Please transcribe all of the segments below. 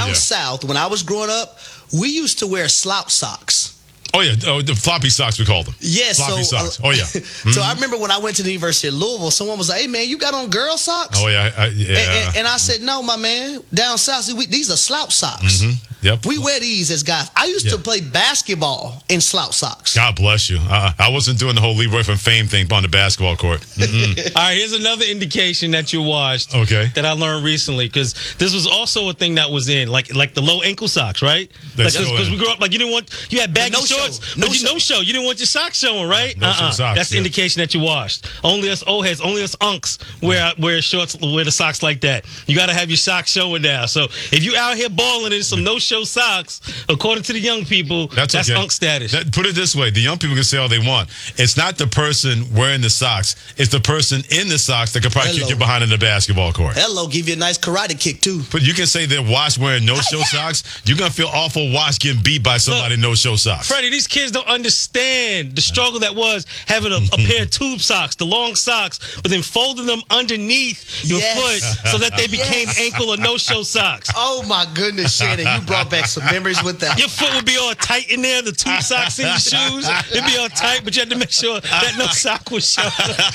down south, when I was growing up, we used to wear slouch socks. Oh, yeah. Oh, the floppy socks, we called them. Yes. Floppy socks. Oh, yeah. So I remember when I went to the University of Louisville, someone was like, hey, man, you got on girl socks? Oh, yeah. And I said, no, my man. Down south, these are slouch socks. Yep. We wear these as guys. I used to play basketball in slouch socks. God bless you. I wasn't doing the whole Leroy from Fame thing on the basketball court. All right, here's another indication that you washed. Okay. That I learned recently, because this was also a thing that was in, like the low ankle socks, right? Because we grew up like you had baggy shorts, no show. You didn't want your socks showing, right? Socks, that's the indication that you washed. Only us old heads, only us unks wear shorts, wear the socks like that. You got to have your socks showing now. So if you out here balling in some no-show socks, according to the young people, that's okay. unk status. Put it this way. The young people can say all they want. It's not the person wearing the socks. It's the person in the socks that could probably kick you behind in the basketball court. Hello, give you a nice karate kick, too. But you can say they're washed wearing no-show socks. You're going to feel awful washed getting beat by somebody in no-show socks. Freddie, these kids don't understand the struggle that was having a pair of tube socks, the long socks, but then folding them underneath your foot so that they became ankle or no-show socks. Oh, my goodness, Shannon. You brought back some memories with that. Your foot would be all tight in there, the tube socks in your shoes. They'd be all tight, but you had to make sure that no sock was showing.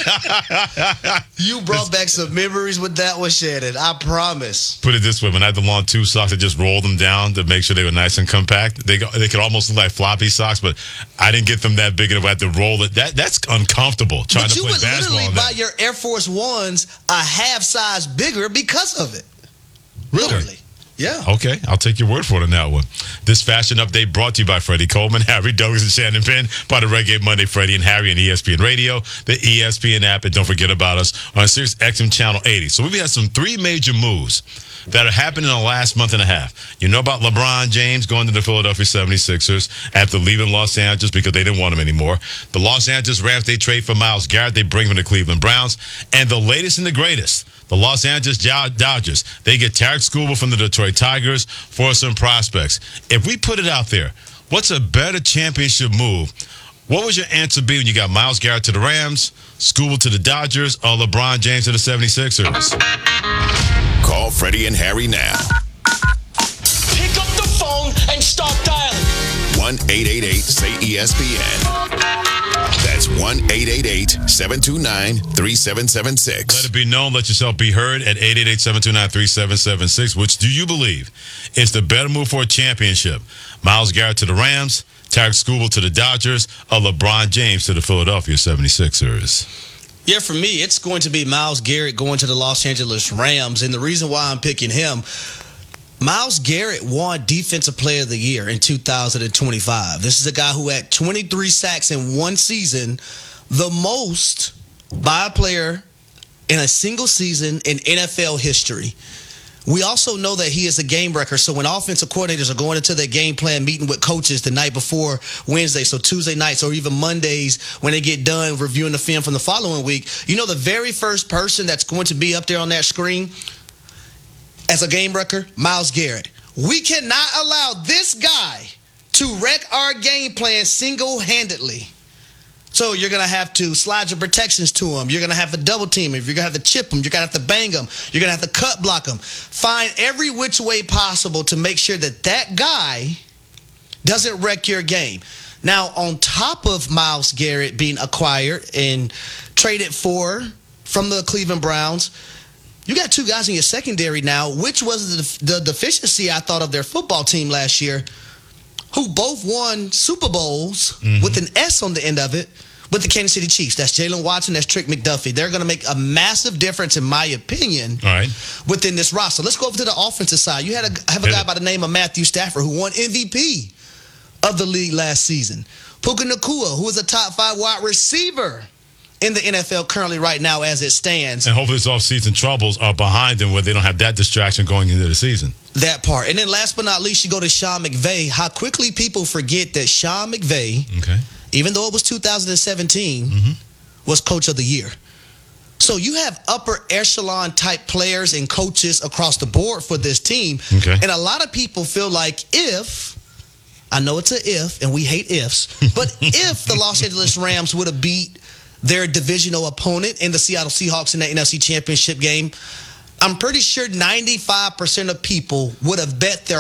You brought back some memories with that one, Shannon. I promise. Put it this way. When I had the long tube socks, I just rolled them down to make sure they were nice and compact. They could almost look like floppy socks, but I didn't get them that big enough. I had to roll it. That's uncomfortable trying to play basketball. But you would literally buy your Air Force Ones a half size bigger because of it. Literally. Yeah. Okay, I'll take your word for it on that one. This fashion update brought to you by Freddie Coleman, Harry Douglas, and Shannon Penn, part of Reggae Monday, Freddie and Harry, and ESPN Radio, the ESPN app, and don't forget about us on Sirius XM Channel 80. So we've had some three major moves that are happening in the last month and a half. You know about LeBron James going to the Philadelphia 76ers after leaving Los Angeles because they didn't want him anymore. The Los Angeles Rams, they trade for Myles Garrett. They bring him to Cleveland Browns. And the latest and the greatest, the Los Angeles Dodgers, they get Tarek Skubal from the Detroit Tigers for some prospects. If we put it out there, what's a better championship move? What would your answer be when you got Myles Garrett to the Rams, Skubal to the Dodgers, or LeBron James to the 76ers? Call Freddie and Harry now. Pick up the phone and start dialing. 1-888-SAY-ESPN. That's 1-888-729-3776. Let it be known, let yourself be heard at 888-729-3776. Which do you believe is the better move for a championship? Myles Garrett to the Rams, Tarek Skubal to the Dodgers, or LeBron James to the Philadelphia 76ers? Yeah, for me, it's going to be Myles Garrett going to the Los Angeles Rams. And the reason why I'm picking him, Myles Garrett won Defensive Player of the Year in 2025. This is a guy who had 23 sacks in one season, the most by a player in a single season in NFL history. We also know that he is a game wrecker. So when offensive coordinators are going into their game plan meeting with coaches the night before Wednesday, so Tuesday nights or even Mondays when they get done reviewing the film from the following week, you know the very first person that's going to be up there on that screen as a game wrecker? Myles Garrett. We cannot allow this guy to wreck our game plan single-handedly. So you're going to have to slide your protections to him. You're going to have to double team him. You're going to have to chip him. You're going to have to bang him. You're going to have to cut block him. Find every which way possible to make sure that that guy doesn't wreck your game. Now, on top of Myles Garrett being acquired and traded for from the Cleveland Browns, you got two guys in your secondary now, which was the deficiency I thought of their football team last year, who both won Super Bowls with an S on the end of it with the Kansas City Chiefs. That's Jalen Watson, that's Trick McDuffie. They're going to make a massive difference, in my opinion, within this roster. Let's go over to the offensive side. You have a guy by the name of Matthew Stafford who won MVP of the league last season. Puka Nacua, who is a top 5 wide receiver in the NFL currently right now as it stands. And hopefully his offseason troubles are behind him where they don't have that distraction going into the season. That part. And then last but not least, you go to Sean McVay. How quickly people forget that Sean McVay, even though it was 2017, was Coach of the Year. So you have upper echelon type players and coaches across the board for this team. And a lot of people feel like I know it's an if, and we hate ifs, but if the Los Angeles Rams would have beat their divisional opponent in the Seattle Seahawks in the NFC Championship game, I'm pretty sure 95% of people would have bet their